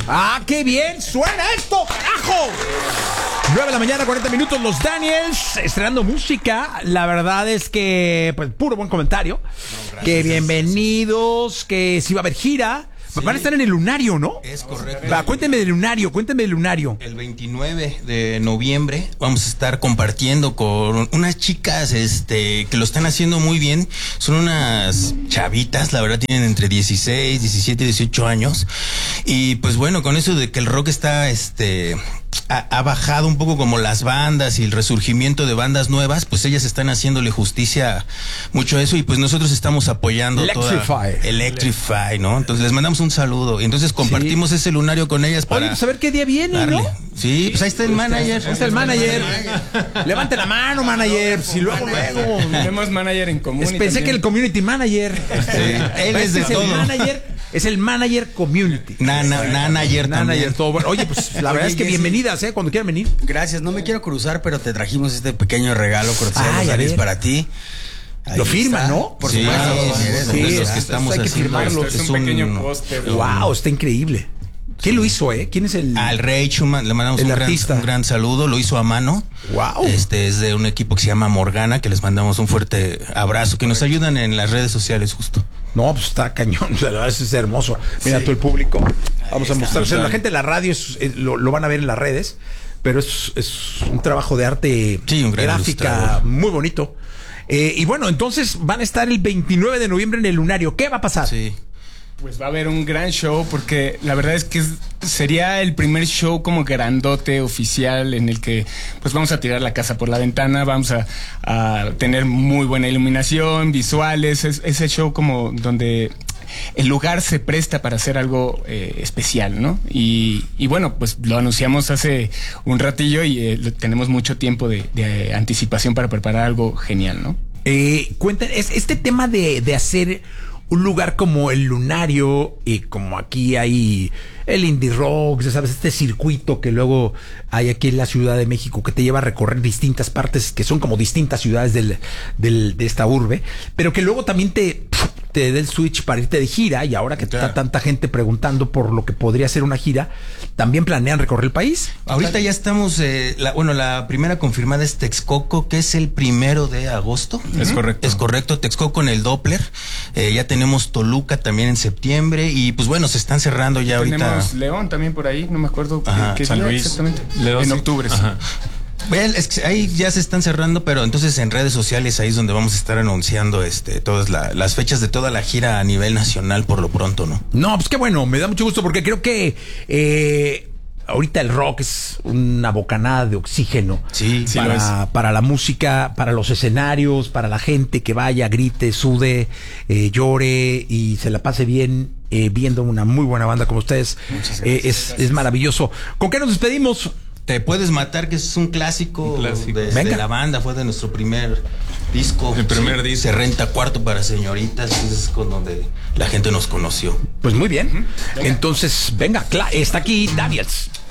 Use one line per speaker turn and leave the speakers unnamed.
¡Ah, qué bien suena esto, carajo! 9 de la mañana, 40 minutos, los Daniels estrenando música. La verdad es que, pues, puro buen comentario. No, que bienvenidos, que si va a haber gira. Sí. Van a estar en el Lunario, ¿no?
Es correcto.
Cuénteme del Lunario.
El 29 de noviembre vamos a estar compartiendo con unas chicas que lo están haciendo muy bien. Son unas chavitas, la verdad tienen entre 16, 17 y 18 años. Y pues bueno, con eso de que el rock está ha bajado un poco como las bandas y el resurgimiento de bandas nuevas, pues ellas están haciéndole justicia mucho a eso y pues nosotros estamos apoyando Electrify, ¿no? Entonces les mandamos un saludo y entonces compartimos ese Lunario con ellas para...
Oye, pues a ver qué día viene,
darle.
¿no?
Sí, pues ahí está el manager.
Ahí está el manager. Levante la mano, manager. Si luego.
Tenemos manager en común.
Pensé también que el community manager.
Sí, él es de todo.
Es el manager community.
Manager también.
Todo bueno. Oye, pues la verdad es que bienvenidas, cuando quieran venir.
Gracias, no me quiero cruzar, pero te trajimos este pequeño regalo cortesía de Daniels para ti.
Ahí lo firma, está. ¿No?
Por supuesto.
Sí, los que estamos
hay que firmarlo.
Es un pequeño póster.
Wow, está increíble. ¿Quién lo hizo, ¿Quién es el...?
Al Rey Schumann, le mandamos un gran saludo, lo hizo a mano.
Wow.
Es de un equipo que se llama Morgana, que les mandamos un fuerte abrazo, que nos ayudan en las redes sociales justo.
No, pues está cañón, la verdad es hermoso. Mira, todo el público. Vamos a mostrar. La gente de la radio lo van a ver en las redes, pero es un trabajo de arte gráfica muy bonito. Y bueno, entonces van a estar el 29 de noviembre en el Lunario. ¿Qué va a pasar?
Sí.
Pues va a haber un gran show porque la verdad es que sería el primer show como grandote oficial en el que pues vamos a tirar la casa por la ventana, vamos a tener muy buena iluminación, visuales, ese show como donde el lugar se presta para hacer algo especial, ¿no? Y bueno, pues lo anunciamos hace un ratillo y tenemos mucho tiempo de anticipación para preparar algo genial, ¿no?
Cuenten, este tema de hacer un lugar como el Lunario y como aquí hay el Indie Rock, ¿sabes? Este circuito que luego hay aquí en la Ciudad de México que te lleva a recorrer distintas partes que son como distintas ciudades de esta urbe, pero que luego también te dé el switch para irte de gira y ahora que está tanta gente preguntando por lo que podría ser una gira, ¿también planean recorrer el país?
Ahorita ya estamos, la primera confirmada es Texcoco, que es el 1 de agosto.
Es correcto.
Es correcto, Texcoco en el Doppler. Ya tenemos Toluca también en septiembre y pues bueno, se están cerrando ya ahorita.
Tenemos León también por ahí, no me acuerdo qué
San
día
Luis.
exactamente.
León,
en octubre. Sí.
Bueno, es que ahí ya se están cerrando, pero entonces en redes sociales ahí es donde vamos a estar anunciando todas las fechas de toda la gira a nivel nacional por lo pronto, ¿no?
No, pues qué bueno, me da mucho gusto porque creo que ahorita el rock es una bocanada de oxígeno para la música, para los escenarios, para la gente que vaya, grite, sude, llore y se la pase bien viendo una muy buena banda como ustedes. Es maravilloso. ¿Con qué nos despedimos?
Te Puedes Matar, que es un clásico de la banda, fue de nuestro primer disco.
El primer disco.
Se renta cuarto para señoritas, es con donde la gente nos conoció.
Pues muy bien. Entonces, venga, está aquí Daniels.